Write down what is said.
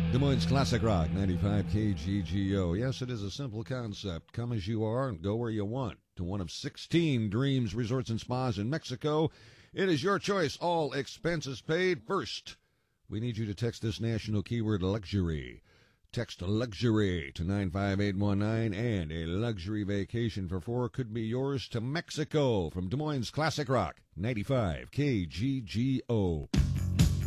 Des Moines Classic Rock, 95 KGGO. Yes, it is a simple concept. Come as you are and go where you want. To one of 16 Dreams Resorts and Spas in Mexico. It is your choice. All expenses paid. First, we need you to text this national keyword luxury. Text luxury to 95819, and a luxury vacation for four could be yours to Mexico from Des Moines Classic Rock, 95 KGGO.